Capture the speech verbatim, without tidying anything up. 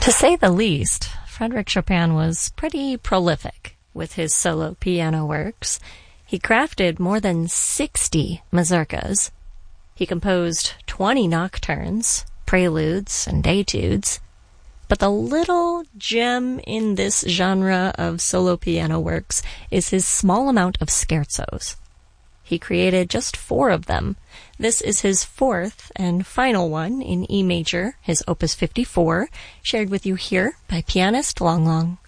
To say the least, Frédéric Chopin was pretty prolific with his solo piano works. He crafted more than sixty mazurkas. He composed twenty nocturnes, preludes, and etudes. But the little gem in this genre of solo piano works is his small amount of scherzos. He created just four of them. This is his fourth and final one in E major, his Opus fifty-four, shared with you here by pianist Long Long.